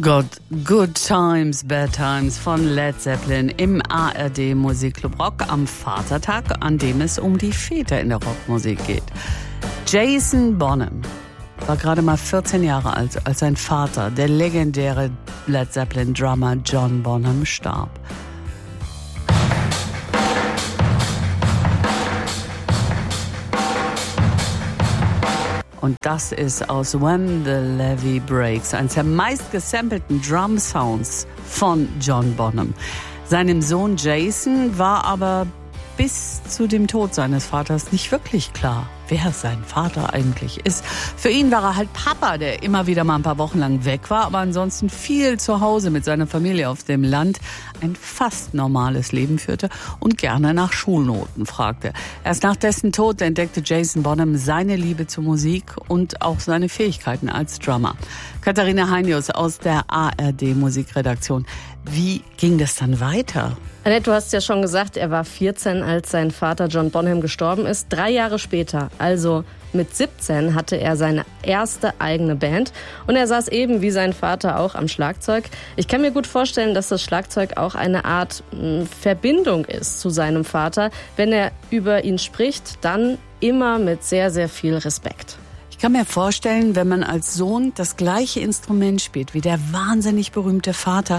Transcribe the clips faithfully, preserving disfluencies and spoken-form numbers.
Gott, Good Times, Bad Times von Led Zeppelin im A R D Musikclub Rock am Vatertag, an dem es um die Väter in der Rockmusik geht. Jason Bonham war gerade mal vierzehn Jahre alt, als sein Vater, der legendäre Led Zeppelin-Drummer John Bonham, starb. Und das ist aus When the Levee Breaks, eines der meistgesampelten Drum-Sounds von John Bonham. Seinem Sohn Jason war aber bis zu dem Tod seines Vaters nicht wirklich klar, wer sein Vater eigentlich ist. Für ihn war er halt Papa, der immer wieder mal ein paar Wochen lang weg war, aber ansonsten viel zu Hause mit seiner Familie auf dem Land ein fast normales Leben führte und gerne nach Schulnoten fragte. Erst nach dessen Tod entdeckte Jason Bonham seine Liebe zur Musik und auch seine Fähigkeiten als Drummer. Katharina Heinius aus der A R D Musikredaktion. Wie ging das dann weiter? Annette, du hast ja schon gesagt, er war vierzehn, als sein Vater John Bonham gestorben ist. Drei Jahre später, also mit siebzehn, hatte er seine erste eigene Band. Und er saß eben wie sein Vater auch am Schlagzeug. Ich kann mir gut vorstellen, dass das Schlagzeug auch eine Art mh, Verbindung ist zu seinem Vater. Wenn er über ihn spricht, dann immer mit sehr, sehr viel Respekt. Ich kann mir vorstellen, wenn man als Sohn das gleiche Instrument spielt wie der wahnsinnig berühmte Vater,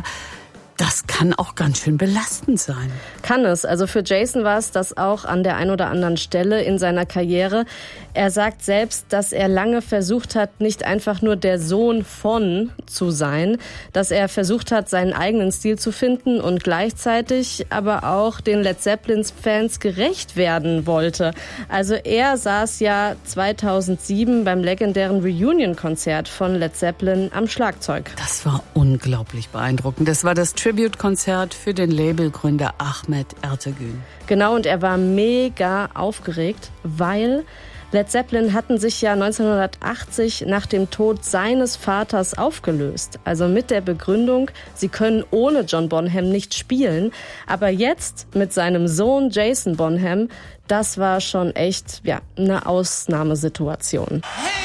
das kann auch ganz schön belastend sein. Kann es. Also für Jason war es das auch an der einen oder anderen Stelle in seiner Karriere. Er sagt selbst, dass er lange versucht hat, nicht einfach nur der Sohn von zu sein, dass er versucht hat, seinen eigenen Stil zu finden und gleichzeitig aber auch den Led Zeppelins Fans gerecht werden wollte. Also er saß ja zweitausendsieben beim legendären Reunion-Konzert von Led Zeppelin am Schlagzeug. Das war unglaublich beeindruckend. Das war das Tribute-Konzert für den Labelgründer Ahmet Ertegün. Genau, und er war mega aufgeregt, weil Led Zeppelin hatten sich ja neunzehnhundertachtzig nach dem Tod seines Vaters aufgelöst. Also mit der Begründung, sie können ohne John Bonham nicht spielen. Aber jetzt mit seinem Sohn Jason Bonham, das war schon echt ja, eine Ausnahmesituation.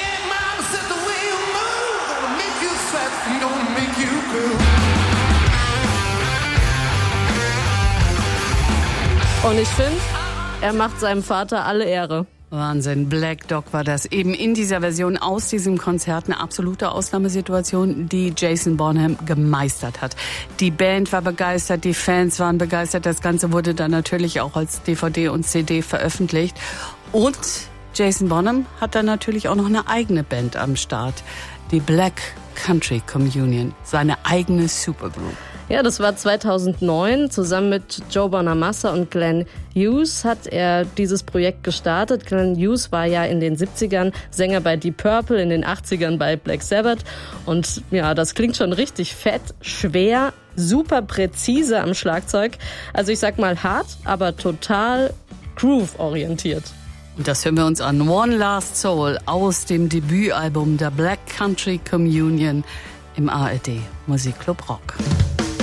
Und ich finde, er macht seinem Vater alle Ehre. Wahnsinn, Black Dog war das. Eben in dieser Version aus diesem Konzert eine absolute Ausnahmesituation, die Jason Bonham gemeistert hat. Die Band war begeistert, die Fans waren begeistert. Das Ganze wurde dann natürlich auch als D V D und C D veröffentlicht. Und Jason Bonham hat dann natürlich auch noch eine eigene Band am Start. Die Black Country Communion, seine eigene Supergroup. Ja, das war zweitausendneun. Zusammen mit Joe Bonamassa und Glenn Hughes hat er dieses Projekt gestartet. Glenn Hughes war ja in den siebzigern Sänger bei Deep Purple, in den achtzigern bei Black Sabbath. Und ja, das klingt schon richtig fett, schwer, super präzise am Schlagzeug. Also ich sag mal hart, aber total groove-orientiert. Und das hören wir uns an. One Last Soul aus dem Debütalbum der Black Country Communion im A R D Musikclub Rock.